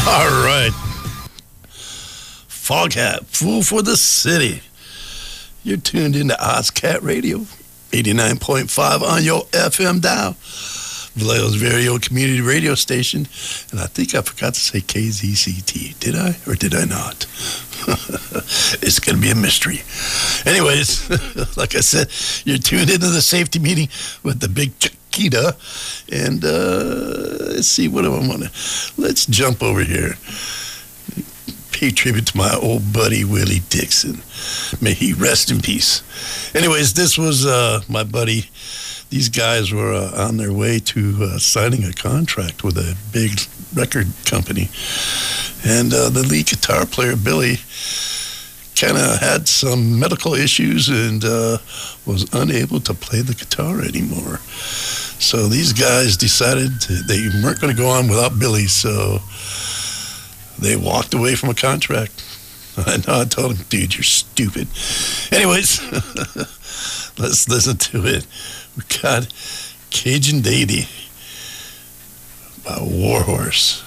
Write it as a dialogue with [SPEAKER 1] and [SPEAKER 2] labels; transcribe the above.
[SPEAKER 1] All right. Foghat, Fool for the City. You're tuned into Ozcat Radio, 89.5 on your FM dial. Vallejo's very own community radio station. And I think I forgot to say KZCT. Did I or did I not? It's going to be a mystery. Anyways, like I said, you're tuned into the safety meeting with the big Chiquita. And let's see, what do I want to... Let's jump over here. Pay tribute to my old buddy, Willie Dixon. May he rest in peace. Anyways, this was my buddy. These guys were on their way to signing a contract with a big record company. And the lead guitar player, Billy, kind of had some medical issues and was unable to play the guitar anymore. So these guys decided they weren't going to go on without Billy, so they walked away from a contract. I know, I told him, dude, you're stupid. Anyways, let's listen to it. We got Cajun Deity by Warhorse.